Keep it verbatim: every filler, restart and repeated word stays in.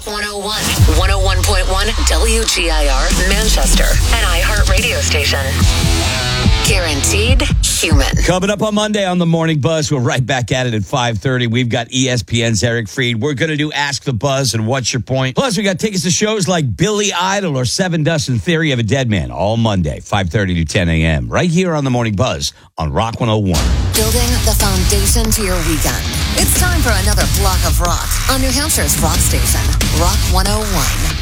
one oh one, one oh one point one W G I R, Manchester, an iHeart radio station. Guaranteed human. Coming up on Monday on the Morning Buzz, we're right back at it at five thirty. We've got E S P N's Eric Freed. We're going to do Ask the Buzz and What's Your Point? Plus, we got tickets to shows like Billy Idol or Seven Dust and Theory of a Dead Man all Monday, five thirty to ten a.m. right here on the Morning Buzz on Rock one oh one. Building the foundation to your weekend. It's time for another block of rock on New Hampshire's rock station, Rock one oh one.